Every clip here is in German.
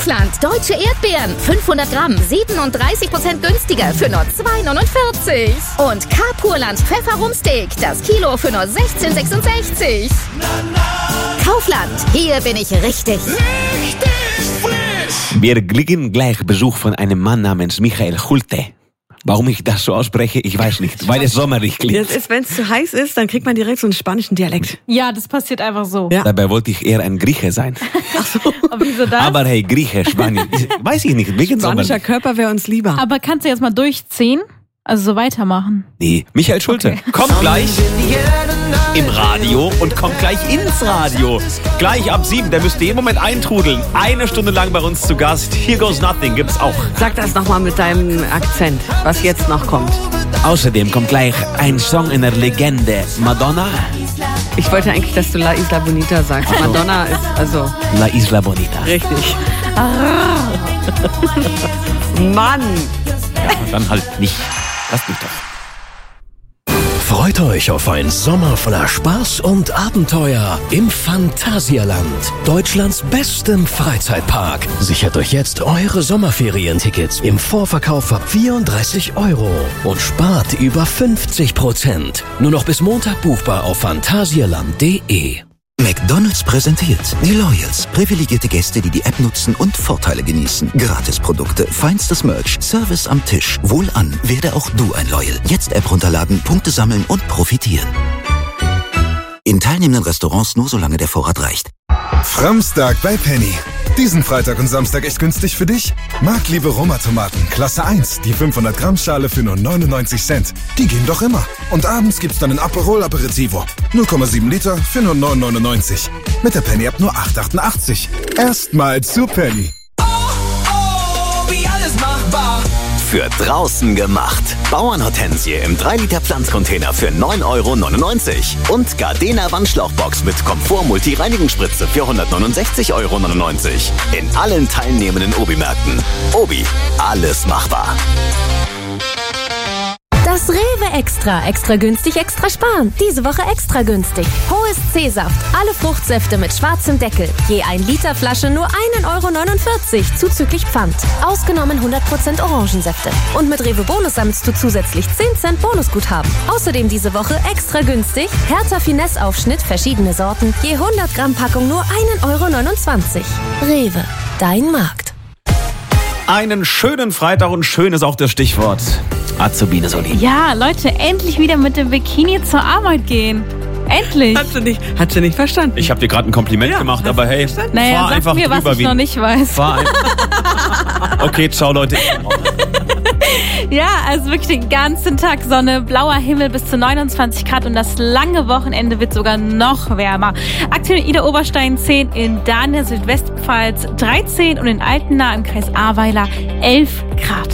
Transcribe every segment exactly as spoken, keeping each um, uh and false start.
Kaufland, deutsche Erdbeeren, fünfhundert Gramm, siebenunddreißig Prozent günstiger für nur zwei neunundvierzig. Und Carpurland Pfefferumsteak, das Kilo für nur sechzehn sechsundsechzig. Kaufland, hier bin ich richtig. Richtig frisch! Wir kriegen gleich Besuch von einem Mann namens Michael Schulte. Warum ich das so ausspreche, ich weiß nicht, weil es sommerlich klingt. Das ist, wenn es zu heiß ist, dann kriegt man direkt so einen spanischen Dialekt. Ja, das passiert einfach so. Ja. Dabei wollte ich eher ein Grieche sein. Ach so. Aber wieso das? Aber hey, Grieche, Spanien, weiß ich nicht. Wegen Spanischer sommerlich. Körper wäre uns lieber. Aber kannst du jetzt mal durchziehen? Also so weitermachen. Nee, Michael Schulte. Okay. Kommt gleich im Radio und kommt gleich ins Radio. Gleich ab sieben, der müsste jeden Moment eintrudeln. Eine Stunde lang bei uns zu Gast. Here Goes Nothing gibt's auch. Sag das nochmal mit deinem Akzent, was jetzt noch kommt. Außerdem kommt gleich ein Song einer Legende. Madonna. Ich wollte eigentlich, dass du La Isla Bonita sagst. Madonna ist also... La Isla Bonita. Richtig. Mann! Ja, dann halt nicht. Lass mich doch. Freut euch auf einen Sommer voller Spaß und Abenteuer im Phantasialand, Deutschlands bestem Freizeitpark. Sichert euch jetzt eure Sommerferientickets im Vorverkauf ab vierunddreißig Euro und spart über fünfzig Prozent. Nur noch bis Montag buchbar auf phantasialand punkt de. McDonald's präsentiert die Loyals. Privilegierte Gäste, die die App nutzen und Vorteile genießen. Gratisprodukte, feinstes Merch, Service am Tisch. Wohlan, werde auch du ein Loyal. Jetzt App runterladen, Punkte sammeln und profitieren. In teilnehmenden Restaurants nur solange der Vorrat reicht. Framstag bei Penny. Diesen Freitag und Samstag echt günstig für dich? Marktliebe Roma-Tomaten, Klasse eins, die fünfhundert Gramm Schale für nur neunundneunzig Cent. Die gehen doch immer. Und abends gibt's dann ein Aperol Aperitivo. null Komma sieben Liter für nur neun neunundneunzig. Mit der Penny-App nur acht achtundachtzig. Erstmal zu Penny. Oh, oh, wie alles machbar. Für draußen gemacht. Bauernhortensie im drei Liter Pflanzcontainer für neun Euro neunundneunzig. Und Gardena Wandschlauchbox mit Komfort-Multi-Reinigungsspritze für hundertneunundsechzig Euro neunundneunzig. In allen teilnehmenden Obi-Märkten. Obi, alles machbar. Das Rewe Extra. Extra günstig, extra sparen. Diese Woche extra günstig. Hohes C-Saft. Alle Fruchtsäfte mit schwarzem Deckel. Je ein Liter Flasche nur ein Euro neunundvierzig. Zuzüglich Pfand. Ausgenommen hundert Prozent Orangensäfte. Und mit Rewe Bonus sammelst du zusätzlich zehn Cent Bonusguthaben. Außerdem diese Woche extra günstig. Hertha Finesse Aufschnitt, verschiedene Sorten. Je hundert Gramm Packung nur ein Euro neunundzwanzig. Rewe. Dein Markt. Einen schönen Freitag und schön ist auch das Stichwort. Azubine Solin. Ja, Leute, endlich wieder mit dem Bikini zur Arbeit gehen. Endlich. Hat sie nicht, hat sie nicht verstanden. Ich habe dir gerade ein Kompliment Ja, gemacht, hast aber du hey, verstanden? Naja, fahr sag einfach mir, was drüber ich wie noch nicht weiß. Fahr ein Okay, ciao Leute. Ja, also wirklich den ganzen Tag Sonne, blauer Himmel bis zu neunundzwanzig Grad und das lange Wochenende wird sogar noch wärmer. Aktuell in Ida Oberstein zehn, in Dahne Südwestpfalz dreizehn und in Altena im Kreis Ahrweiler elf Grad.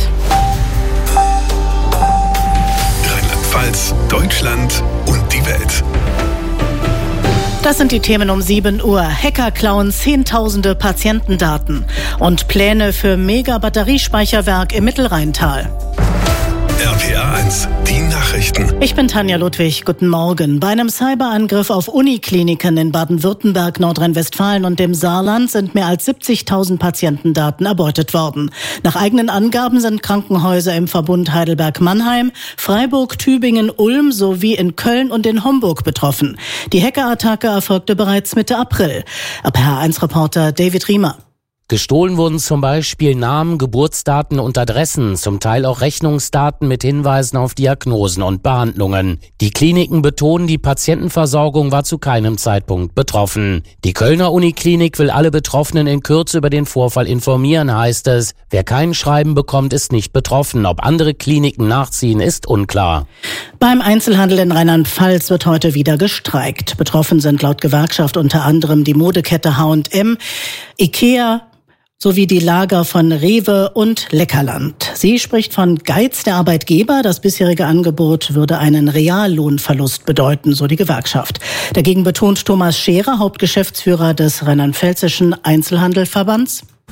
Rheinland-Pfalz, Deutschland und die Welt. Das sind die Themen um sieben Uhr. Hacker klauen zehntausende Patientendaten und Pläne für Mega-Batteriespeicherwerk im Mittelrheintal. R P R eins, die Nachrichten. Ich bin Tanja Ludwig. Guten Morgen. Bei einem Cyberangriff auf Unikliniken in Baden-Württemberg, Nordrhein-Westfalen und dem Saarland sind mehr als siebzigtausend Patientendaten erbeutet worden. Nach eigenen Angaben sind Krankenhäuser im Verbund Heidelberg-Mannheim, Freiburg, Tübingen, Ulm sowie in Köln und in Homburg betroffen. Die Hackerattacke erfolgte bereits Mitte April. R P R eins Reporter David Riemer. Gestohlen wurden zum Beispiel Namen, Geburtsdaten und Adressen, zum Teil auch Rechnungsdaten mit Hinweisen auf Diagnosen und Behandlungen. Die Kliniken betonen, die Patientenversorgung war zu keinem Zeitpunkt betroffen. Die Kölner Uniklinik will alle Betroffenen in Kürze über den Vorfall informieren, heißt es. Wer kein Schreiben bekommt, ist nicht betroffen. Ob andere Kliniken nachziehen, ist unklar. Beim Einzelhandel in Rheinland-Pfalz wird heute wieder gestreikt. Betroffen sind laut Gewerkschaft unter anderem die Modekette H und M, Ikea, sowie die Lager von Rewe und Leckerland. Sie spricht von Geiz der Arbeitgeber. Das bisherige Angebot würde einen Reallohnverlust bedeuten, so die Gewerkschaft. Dagegen betont Thomas Scherer, Hauptgeschäftsführer des Rheinland-Pfälzischen Einzelhandelverbands: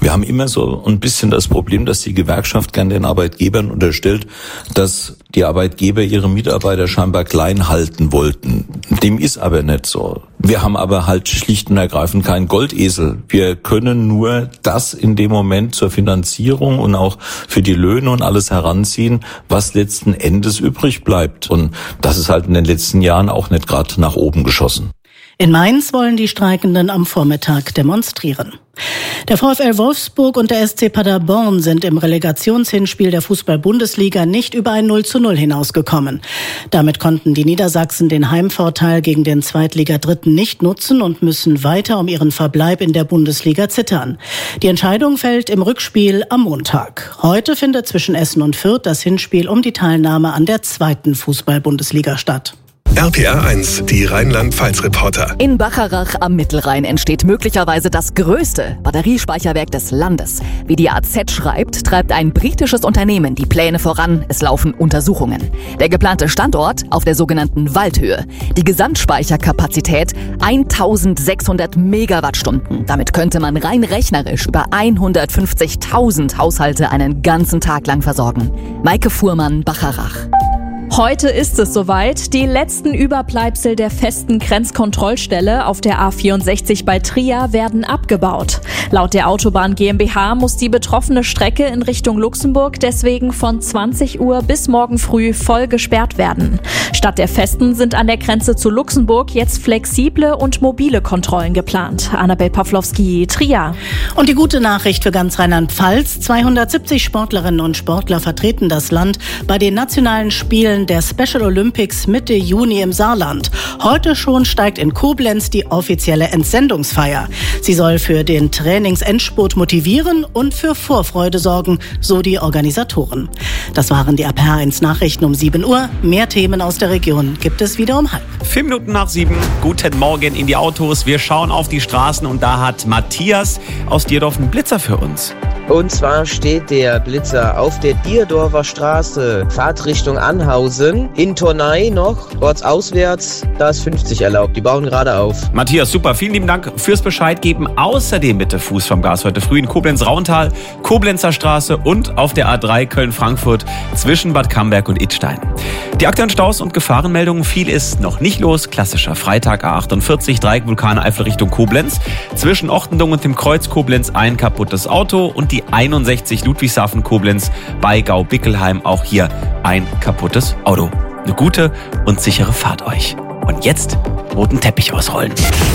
Wir haben immer so ein bisschen das Problem, dass die Gewerkschaft gern den Arbeitgebern unterstellt, dass die Arbeitgeber ihre Mitarbeiter scheinbar klein halten wollten. Dem ist aber nicht so. Wir haben aber halt schlicht und ergreifend keinen Goldesel. Wir können nur das in dem Moment zur Finanzierung und auch für die Löhne und alles heranziehen, was letzten Endes übrig bleibt. Und das ist halt in den letzten Jahren auch nicht gerade nach oben geschossen. In Mainz wollen die Streikenden am Vormittag demonstrieren. Der VfL Wolfsburg und der S C Paderborn sind im Relegationshinspiel der Fußball-Bundesliga nicht über ein null zu null hinausgekommen. Damit konnten die Niedersachsen den Heimvorteil gegen den Zweitligadritten nicht nutzen und müssen weiter um ihren Verbleib in der Bundesliga zittern. Die Entscheidung fällt im Rückspiel am Montag. Heute findet zwischen Essen und Fürth das Hinspiel um die Teilnahme an der zweiten Fußball-Bundesliga statt. R P R eins, die Rheinland-Pfalz-Reporter. In Bacharach am Mittelrhein entsteht möglicherweise das größte Batteriespeicherwerk des Landes. Wie die A Z schreibt, treibt ein britisches Unternehmen die Pläne voran. Es laufen Untersuchungen. Der geplante Standort auf der sogenannten Waldhöhe. Die Gesamtspeicherkapazität eintausendsechshundert Megawattstunden. Damit könnte man rein rechnerisch über hundertfünfzigtausend Haushalte einen ganzen Tag lang versorgen. Maike Fuhrmann, Bacharach. Heute ist es soweit. Die letzten Überbleibsel der festen Grenzkontrollstelle auf der A vierundsechzig bei Trier werden abgebaut. Laut der Autobahn GmbH muss die betroffene Strecke in Richtung Luxemburg deswegen von zwanzig Uhr bis morgen früh voll gesperrt werden. Statt der festen sind an der Grenze zu Luxemburg jetzt flexible und mobile Kontrollen geplant. Annabel Pawlowski, Trier. Und die gute Nachricht für ganz Rheinland-Pfalz. zweihundertsiebzig Sportlerinnen und Sportler vertreten das Land bei den nationalen Spielen der Special Olympics Mitte Juni im Saarland. Heute schon steigt in Koblenz die offizielle Entsendungsfeier. Sie soll für den Trainingsendspurt motivieren und für Vorfreude sorgen, so die Organisatoren. Das waren die R P R eins Nachrichten um sieben Uhr. Mehr Themen aus der Region gibt es wieder um halb. Vier Minuten nach sieben. Guten Morgen in die Autos. Wir schauen auf die Straßen und da hat Matthias aus Dierdorf einen Blitzer für uns. Und zwar steht der Blitzer auf der Dierdorfer Straße, Fahrtrichtung Anhausen, in Turnai noch, ortsauswärts, da ist fünfzig erlaubt, die bauen gerade auf. Matthias, super, vielen lieben Dank fürs Bescheid geben. Außerdem bitte Fuß vom Gas heute früh in Koblenz-Rauntal, Koblenzer Straße und auf der A drei Köln-Frankfurt zwischen Bad Camberg und Idstein. Die aktuellen Staus und Gefahrenmeldungen, viel ist noch nicht los. Klassischer Freitag A achtundvierzig, Dreieck Vulkaneifel Richtung Koblenz. Zwischen Ochtendung und dem Kreuz Koblenz ein kaputtes Auto und die einundsechzig Ludwigshafen Koblenz bei Gau-Bickelheim auch hier ein kaputtes Auto. Eine gute und sichere Fahrt euch. Und jetzt roten Teppich ausrollen.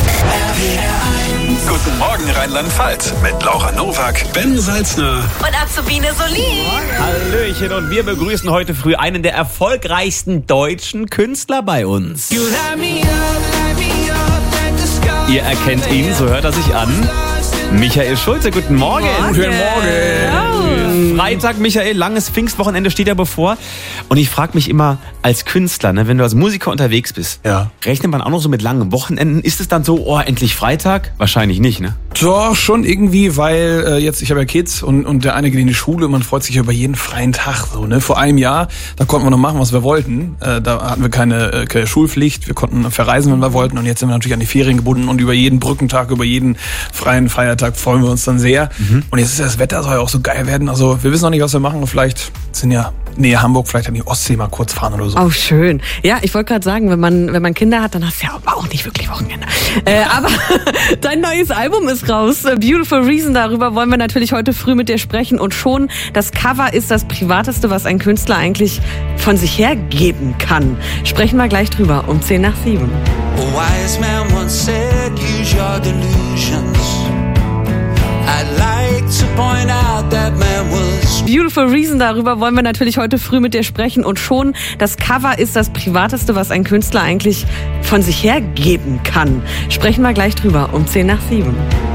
Guten Morgen Rheinland-Pfalz mit Laura Nowak, Ben Salzner und Azubine Solin. Hallöchen und wir begrüßen heute früh einen der erfolgreichsten deutschen Künstler bei uns. Ihr erkennt ihn, so hört er sich an. Michael Schulze, guten Morgen. Guten Morgen. Freitag, Michael, langes Pfingstwochenende steht ja bevor. Und ich frage mich immer als Künstler, ne, wenn du als Musiker unterwegs bist, ja. rechnet man auch noch so mit langen Wochenenden? Ist es dann so, oh, endlich Freitag? Wahrscheinlich nicht, ne? Doch, schon irgendwie, weil äh, jetzt, ich habe ja Kids und, und der eine geht in die Schule und man freut sich über jeden freien Tag. So, ne? Vor einem Jahr, da konnten wir noch machen, was wir wollten. Äh, da hatten wir keine, äh, keine Schulpflicht, wir konnten verreisen, wenn wir wollten. Und jetzt sind wir natürlich an die Ferien gebunden und über jeden Brückentag, über jeden freien Feiertag freuen wir uns dann sehr. Mhm. Und jetzt ist das Wetter, soll ja auch so geil werden. Also wir wissen noch nicht, was wir machen. Vielleicht sind ja nähe Hamburg, vielleicht an die Ostsee mal kurz fahren oder so. Oh, schön. Ja, ich wollte gerade sagen, wenn man wenn man Kinder hat, dann hast du ja aber auch nicht wirklich Wochenende. Äh, aber dein neues Album ist raus. Beautiful Reason, darüber wollen wir natürlich heute früh mit dir sprechen. Und schon, das Cover ist das Privateste, was ein Künstler eigentlich von sich hergeben kann. Sprechen wir gleich drüber, um zehn nach sieben. A wise man once said, use your delusions. I'd like to point out that man was Beautiful Reason, darüber wollen wir natürlich heute früh mit dir sprechen. Und schon, das Cover ist das Privateste, was ein Künstler eigentlich von sich hergeben kann. Sprechen wir gleich drüber, um zehn nach sieben.